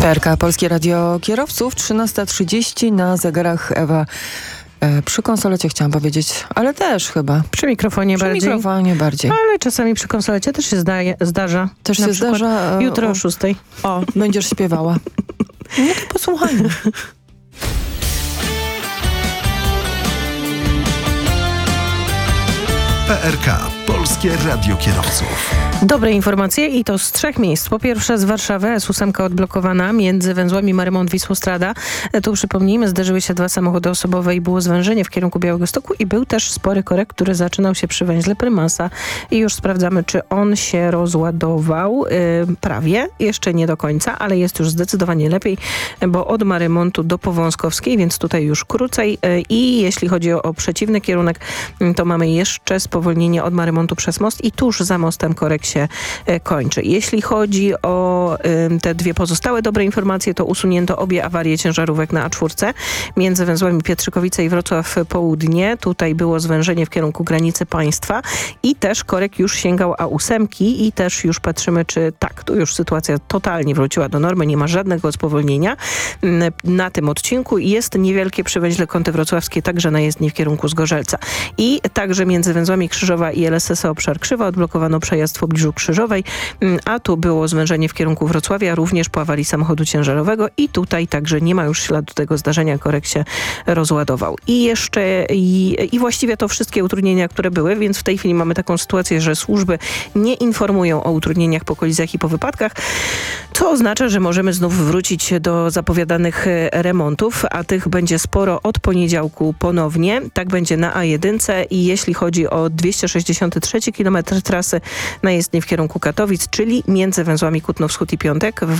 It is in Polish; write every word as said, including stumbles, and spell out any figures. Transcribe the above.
P R K, Polskie Radio Kierowców, trzynasta trzydzieści na zegarach. Ewa e, przy konsolecie chciałam powiedzieć, ale też chyba. Przy mikrofonie przy bardziej. Przy mikrofonie bardziej. Ale czasami przy konsolecie też się zdaje, zdarza. Też Na się przykład zdarza. Jutro o, o szóstej. O, będziesz śpiewała. No to posłuchajmy. P R K, Polskie Radio Kierowców. Dobre informacje i to z trzech miejsc. Po pierwsze z Warszawy S osiem odblokowana między węzłami Marymont-Wisłostrada. Tu przypomnijmy, zderzyły się dwa samochody osobowe i było zwężenie w kierunku Białegostoku i był też spory korek, który zaczynał się przy węźle Prymasa. I już sprawdzamy, czy on się rozładował. Yy, prawie, jeszcze nie do końca, ale jest już zdecydowanie lepiej, bo od Marymontu do Powązkowskiej, więc tutaj już krócej. Yy, I jeśli chodzi o, o przeciwny kierunek, yy, to mamy jeszcze spowolnienie od Marymontu przez most i tuż za mostem korek się kończy. Jeśli chodzi o y, te dwie pozostałe dobre informacje, to usunięto obie awarie ciężarówek na A cztery między węzłami Pietrzykowice i Wrocław Południe. Tutaj było zwężenie w kierunku granicy państwa i też korek już sięgał A osiem i też już patrzymy, czy tak, tu już sytuacja totalnie wróciła do normy, nie ma żadnego spowolnienia na tym odcinku. Jest niewielkie przy węźle Kąty Wrocławskie, także na jezdni w kierunku Zgorzelca. I także między węzłami Krzyżowa i L S S obszar Krzywa odblokowano przejazd w pobliżu Krzyżowej, a tu było zwężenie w kierunku Wrocławia, również po awarii samochodu ciężarowego i tutaj także nie ma już śladu tego zdarzenia, korek się rozładował. I jeszcze, i, i właściwie to wszystkie utrudnienia, które były, więc w tej chwili mamy taką sytuację, że służby nie informują o utrudnieniach po kolizjach i po wypadkach, co oznacza, że możemy znów wrócić do zapowiadanych remontów, a tych będzie sporo od poniedziałku ponownie. Tak będzie na A jeden i jeśli chodzi o dwieście sześćdziesiąty trzeci kilometr trasy na jezdni w kierunku Katowic, czyli między węzłami Kutno Wschód i Piątek.